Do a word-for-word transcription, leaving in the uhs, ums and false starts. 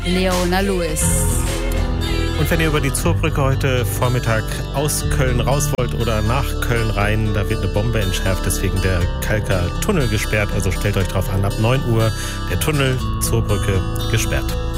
Leona Lewis. Und wenn ihr über die Zollbrücke heute Vormittag aus Köln raus wollt oder nach Köln rein, da wird eine Bombe entschärft, deswegen der Kalker Tunnel gesperrt. Also stellt euch drauf an, ab neun Uhr der Tunnel Zollbrücke gesperrt.